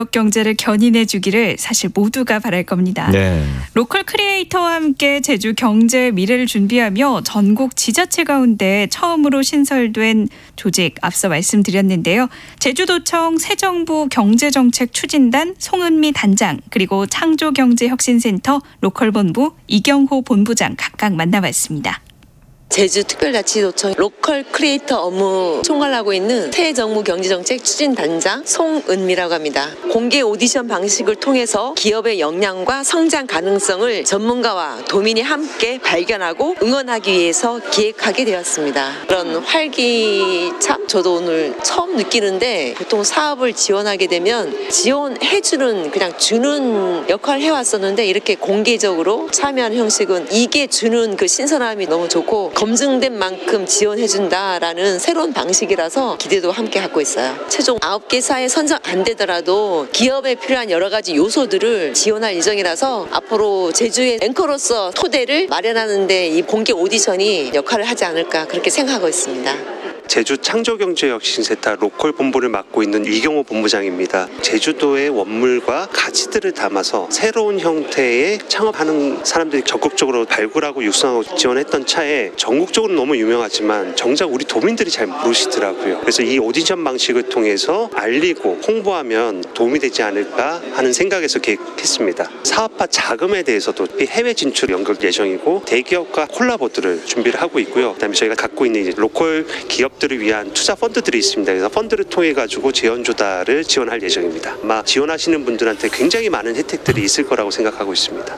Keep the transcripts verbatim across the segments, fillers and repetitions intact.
경제를 견인해 주기를 사실 모두가 바랄 겁니다. 네. 로컬 크리에이터와 함께 제주 경제의 미래를 준비하며 전국 지자체 가운데 처음으로 신설된 조직 앞서 말씀드렸는데요. 제주도청 새정부 경제정책 추진단 송은미 단장 그리고 창조경제혁신센터 로컬본부 이경호 본부장 각각 만나봤습니다. 제주특별자치도청 로컬 크리에이터 업무 총괄하고 있는 새정부 경제정책 추진단장 송은미라고 합니다. 공개 오디션 방식을 통해서 기업의 역량과 성장 가능성을 전문가와 도민이 함께 발견하고 응원하기 위해서 기획하게 되었습니다. 그런 활기참 저도 오늘 처음 느끼는데 보통 사업을 지원하게 되면 지원해주는 그냥 주는 역할을 해왔었는데 이렇게 공개적으로 참여하는 형식은 이게 주는 그 신선함이 너무 좋고 검증된 만큼 지원해준다라는 새로운 방식이라서 기대도 함께 갖고 있어요. 최종 아홉 개사에 선정 안 되더라도 기업에 필요한 여러 가지 요소들을 지원할 예정이라서 앞으로 제주의 앵커로서 토대를 마련하는 데 이 공개 오디션이 역할을 하지 않을까 그렇게 생각하고 있습니다. 제주 창조경제혁신센터 로컬 본부를 맡고 있는 이경호 본부장입니다. 제주도의 원물과 가치들을 담아서 새로운 형태의 창업하는 사람들이 적극적으로 발굴하고 육성하고 지원했던 차에 전국적으로 너무 유명하지만 정작 우리 도민들이 잘 모르시더라고요. 그래서 이 오디션 방식을 통해서 알리고 홍보하면 도움이 되지 않을까 하는 생각에서 계획했습니다. 사업화 자금에 대해서도 해외 진출 연결 예정이고 대기업과 콜라보들을 준비를 하고 있고요. 그다음에 저희가 갖고 있는 이제 로컬 기업 들을 위한 투자 펀드들이 있습니다. 그래서 펀드를 통해 가지고 재원 조달을 지원할 예정입니다. 아마 지원하시는 분들한테 굉장히 많은 혜택들이 있을 거라고 생각하고 있습니다.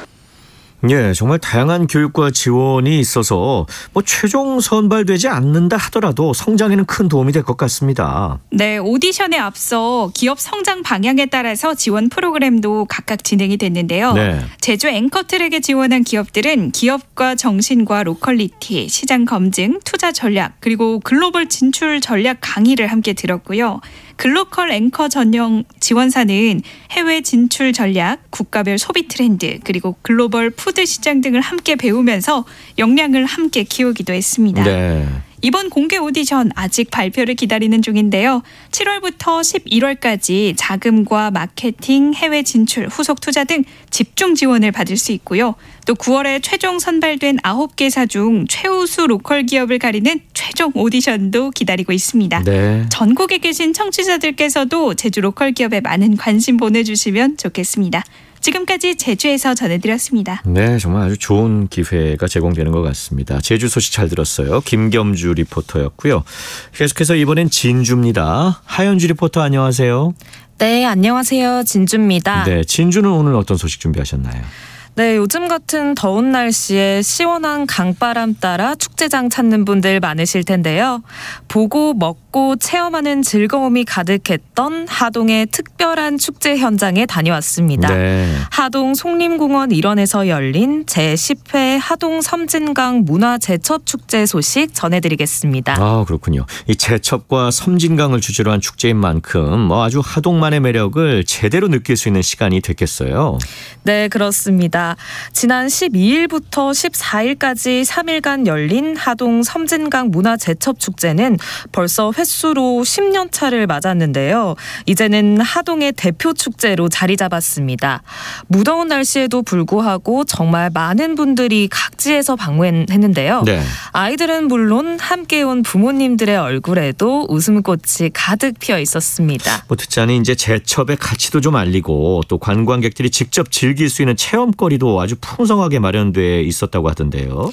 예, 정말 다양한 교육과 지원이 있어서 뭐 최종 선발되지 않는다 하더라도 성장에는 큰 도움이 될 것 같습니다. 네, 오디션에 앞서 기업 성장 방향에 따라서 지원 프로그램도 각각 진행이 됐는데요. 네. 제주 앵커트랙에 지원한 기업들은 기업과 정신과 로컬리티, 시장 검증, 투자 전략, 그리고 글로벌 진출 전략 강의를 함께 들었고요. 글로컬 앵커 전용 지원사는 해외 진출 전략, 국가별 소비 트렌드, 그리고 글로벌 푸드 시장 등을 함께 배우면서 역량을 함께 키우기도 했습니다. 네. 이번 공개 오디션 아직 발표를 기다리는 중인데요. 칠월부터 십일월까지 자금과 마케팅, 해외 진출, 후속 투자 등 집중 지원을 받을 수 있고요. 또 구월에 최종 선발된 아홉 개사 중 최우수 로컬 기업을 가리는 최종 오디션도 기다리고 있습니다. 네. 전국에 계신 청취자들께서도 제주 로컬 기업에 많은 관심 보내주시면 좋겠습니다. 지금까지 제주에서 전해드렸습니다. 네, 정말 아주 좋은 기회가 제공되는 것 같습니다. 제주 소식 잘 들었어요. 김겸주 리포터였고요. 계속해서 이번엔 진주입니다. 하연주 리포터 안녕하세요. 네, 안녕하세요. 진주입니다. 네, 진주는 오늘 어떤 소식 준비하셨나요? 네, 요즘 같은 더운 날씨에 시원한 강바람 따라 축제장 찾는 분들 많으실 텐데요. 보고 먹고 체험하는 즐거움이 가득했던 하동의 특별한 축제 현장에 다녀왔습니다. 네. 하동 송림공원 일원에서 열린 제십 회 하동 섬진강 문화제첩축제 소식 전해드리겠습니다. 아, 그렇군요. 이 제첩과 섬진강을 주제로 한 축제인 만큼 뭐 아주 하동만의 매력을 제대로 느낄 수 있는 시간이 됐겠어요. 네, 그렇습니다. 지난 십이일부터 십사일까지 삼 일간 열린 하동 섬진강 문화제첩축제는 벌써 횟수로 십 년 차를 맞았는데요. 이제는 하동의 대표 축제로 자리 잡았습니다. 무더운 날씨에도 불구하고 정말 많은 분들이 각지에서 방문했는데요. 네. 아이들은 물론 함께 온 부모님들의 얼굴에도 웃음꽃이 가득 피어 있었습니다. 뭐 듣자니 이제 제첩의 가치도 좀 알리고 또 관광객들이 직접 즐길 수 있는 체험거리도 아주 풍성하게 마련돼 있었다고 하던데요.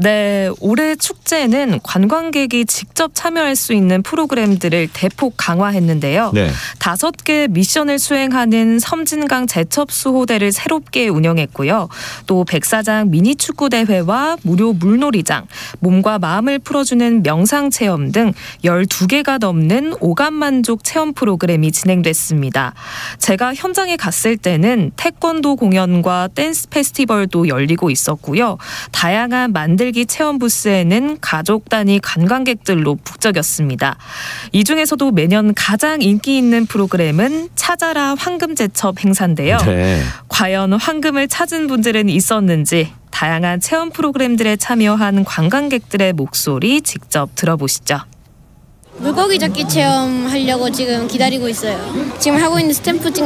네, 올해 축제는 관광객이 직접 참여할 수 있는 프로그램들을 대폭 강화했는데요. 네. 다섯 개 미션을 수행하는 섬진강 제첩 수호대를 새롭게 운영했고요. 또 백사장 미니축구대회와 무료 물놀이장, 몸과 마음을 풀어주는 명상체험 등 열두 개가 넘는 오감만족 체험 프로그램이 진행됐습니다. 제가 현장에 갔을 때는 태권도 공연과 댄스 페스티벌도 열리고 있었고요. 다양한 만들기 체험 부스에는 가족 단위 관광객들로 북적였습니다. 이 중에서도 매년 가장 인기 있는 프로그램은 찾아라 황금제첩 행사인데요. 네. 과연 황금을 찾은 분들은 있었는지 다양한 체험 프로그램들에 참여한 관광객들의 목소리 직접 들어보시죠. 물고기 잡기 체험 하려고 지금 기다리고 있어요. 지금 하고 있는 스탬프 찍는